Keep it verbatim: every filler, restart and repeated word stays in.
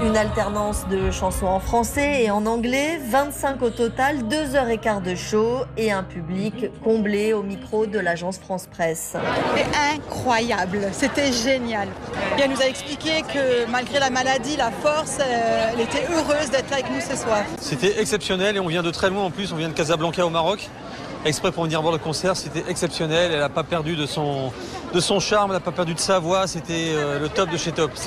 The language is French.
Une alternance de chansons en français et en anglais, vingt-cinq au total, deux heures et quart de show et un public comblé au micro de l'agence France Presse. C'était incroyable, c'était génial. Et elle nous a expliqué que malgré la maladie, la force, euh, elle était heureuse d'être là avec nous ce soir. C'était exceptionnel et on vient de très loin en plus, on vient de Casablanca au Maroc. Exprès pour venir voir le concert, c'était exceptionnel, elle n'a pas perdu de son, de son charme, elle n'a pas perdu de sa voix, c'était euh, le top de chez top.